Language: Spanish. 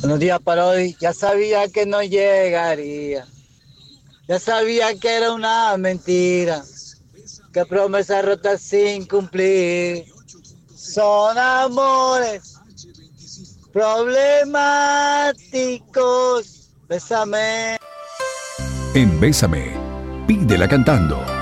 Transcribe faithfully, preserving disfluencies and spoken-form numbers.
Buenos días para hoy. Ya sabía que no llegaría. Ya sabía que era una mentira. Que promesa rota sin cumplir. Son amores problemáticos. Bésame. En Bésame, pídela cantando.